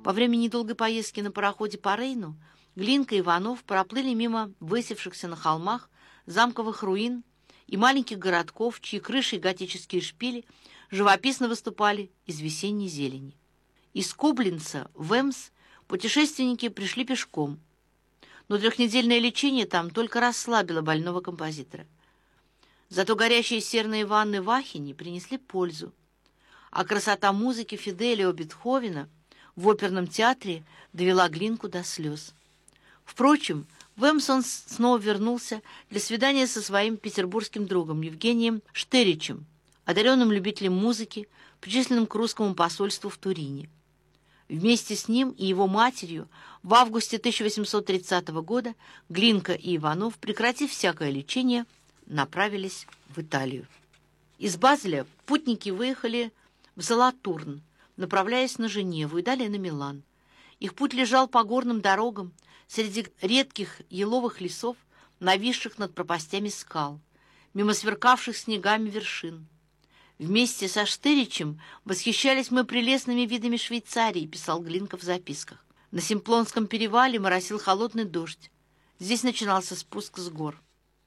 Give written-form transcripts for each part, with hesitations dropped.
Во время недолгой поездки на пароходе по Рейну Глинка и Иванов проплыли мимо высевшихся на холмах замковых руин и маленьких городков, чьи крыши и готические шпили живописно выступали из весенней зелени. Из Кобленца в Эмс путешественники пришли пешком, но трехнедельное лечение там только расслабило больного композитора. Зато горячие серные ванны в Ахене принесли пользу, а красота музыки Фиделио Бетховена в оперном театре довела Глинку до слез. Впрочем, в Эмс он снова вернулся для свидания со своим петербургским другом Евгением Штеричем, одаренным любителем музыки, причисленным к русскому посольству в Турине. Вместе с ним и его матерью в августе 1830 года Глинка и Иванов, прекратив всякое лечение, направились в Италию. Из Базеля путники выехали в Золотурн, направляясь на Женеву и далее на Милан. Их путь лежал по горным дорогам среди редких еловых лесов, нависших над пропастями скал, мимо сверкавших снегами вершин. «Вместе со Штеричем восхищались мы прелестными видами Швейцарии», — писал Глинка в записках. На Симплонском перевале моросил холодный дождь. Здесь начинался спуск с гор.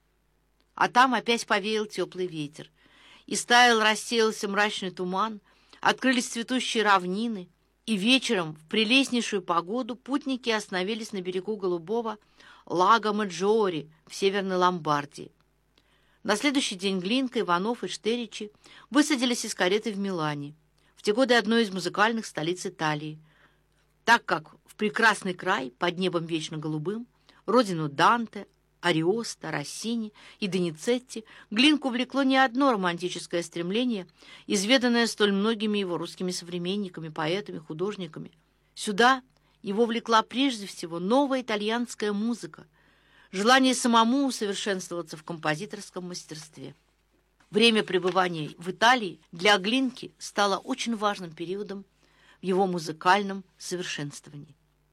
А там опять повеял теплый ветер. И стаял, рассеялся мрачный туман, открылись цветущие равнины, и вечером в прелестнейшую погоду путники остановились на берегу голубого Лаго Маджоре в Северной Ломбардии. На следующий день Глинка, Иванов и Штеричи высадились из кареты в Милане, в те годы одной из музыкальных столиц Италии, так как в прекрасный край под небом вечно голубым, родину Данте, Ариоста, Россини и Доницетти, Глинку влекло не одно романтическое стремление, изведанное столь многими его русскими современниками, поэтами, художниками. Сюда его влекла прежде всего новая итальянская музыка, желание самому усовершенствоваться в композиторском мастерстве. Время пребывания в Италии для Глинки стало очень важным периодом в его музыкальном совершенствовании.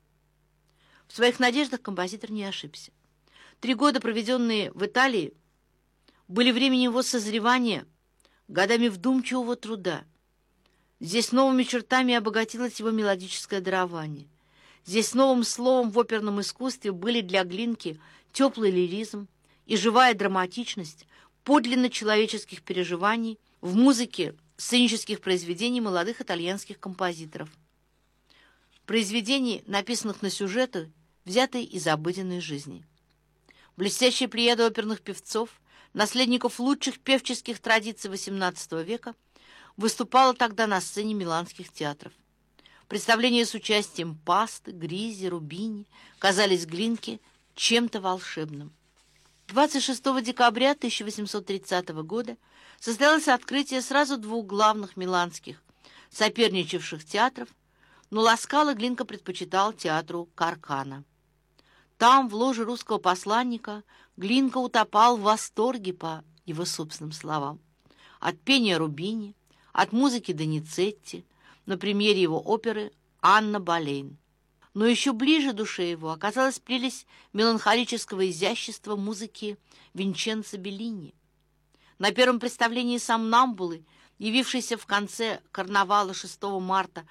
В своих надеждах композитор не ошибся. 3 года, проведенные в Италии, были временем его созревания, годами вдумчивого труда. Здесь новыми чертами обогатилось его мелодическое дарование. Здесь новым словом в оперном искусстве были для Глинки теплый лиризм и живая драматичность подлинно человеческих переживаний в музыке сценических произведений молодых итальянских композиторов. Произведений, написанных на сюжеты, взятые из обыденной жизни. Блестящая плеяда оперных певцов, наследников лучших певческих традиций XVIII века, выступала тогда на сцене миланских театров. Представления с участием Пасты, Гризи, Рубини казались Глинке чем-то волшебным. 26 декабря 1830 года состоялось открытие сразу 2 главных миланских соперничавших театров, но Ла-Скала Глинка предпочитал театру Каркана. Там, в ложе русского посланника, Глинка утопал в восторге, по его собственным словам, от пения Рубини, от музыки Доницетти, на премьере его оперы «Анна Болейн». Но еще ближе душе его оказалась прелесть меланхолического изящества музыки Винченцо Беллини. На первом представлении «Сомнамбулы», явившейся в конце карнавала 6 марта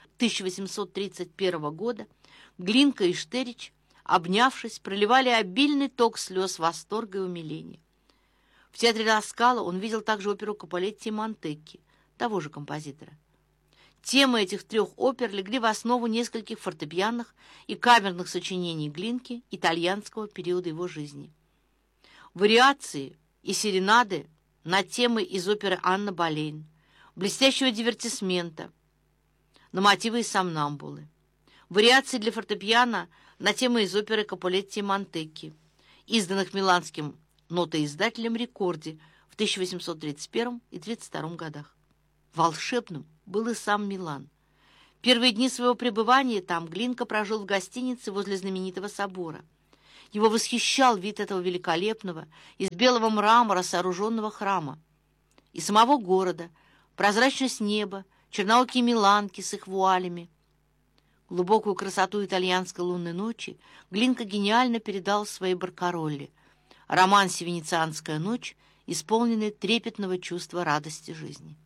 1831 года, Глинка и Штерич, обнявшись, проливали обильный ток слез восторга и умиления. В театре Ла Скала он видел также оперу Капулетти и Монтекки, того же композитора. Темы этих 3 опер легли в основу нескольких фортепианных и камерных сочинений Глинки итальянского периода его жизни. Вариации и серенады на темы из оперы «Анна Болейн», блестящего дивертисмента, на мотивы из «Сомнамбулы», вариации для фортепиано на темы из оперы Капулетти и Монтекки, изданных миланским нотоиздателем «Рекорди» в 1831 и 1832 годах. Волшебным был и сам Милан. Первые дни своего пребывания там Глинка прожил в гостинице возле знаменитого собора. Его восхищал вид этого великолепного, из белого мрамора сооруженного храма, и самого города, прозрачность неба, черноокие миланки с их вуалями. Глубокую красоту итальянской лунной ночи Глинка гениально передал в своей баркаролле, романсе «Венецианская ночь», исполненный трепетного чувства радости жизни.